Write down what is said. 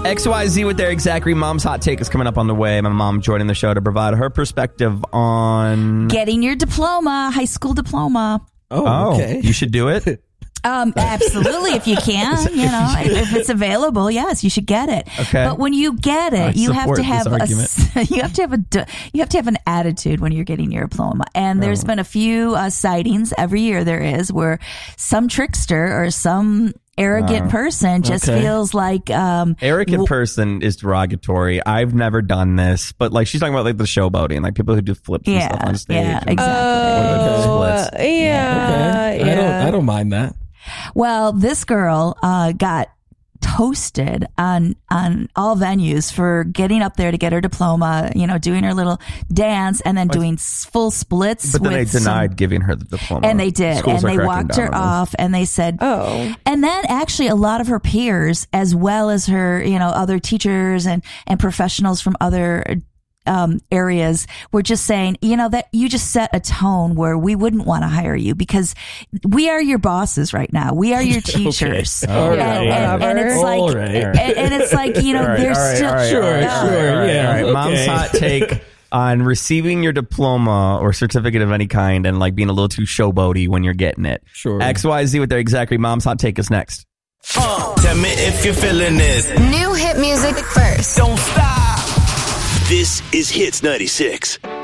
XYZ with their exact read. Mom's hot take is coming up on the way. My mom joining the show to provide her perspective on getting your diploma, high school diploma. Oh, okay. You should do it. Absolutely, if you can, if it's available, yes, you should get it. Okay. But when you get it, you have to have an attitude when you're getting your diploma. And there's been a few sightings every year. There is where some trickster or some arrogant person just feels like arrogant person is derogatory. I've never done this, but like she's talking about like the showboating, like people who do flips and stuff on stage. Yeah, exactly. Splits. I don't mind that. Well, this girl got toasted on all venues for getting up there to get her diploma, doing her little dance and then doing full splits. But then they denied giving her the diploma. And they did. Schools and they walked her off and they said, And then actually a lot of her peers, as well as her, other teachers and professionals from other areas were just saying, that you just set a tone where we wouldn't want to hire you because we are your bosses right now. We are your teachers. And it's like, and it's like, they're still sure. Yeah. Mom's hot take on receiving your diploma or certificate of any kind and like being a little too showboaty when you're getting it. Sure. XYZ with their exact read. Mom's hot take is next. Tell me if you're feeling this. New hit music first. Don't stop. This is Hits 96.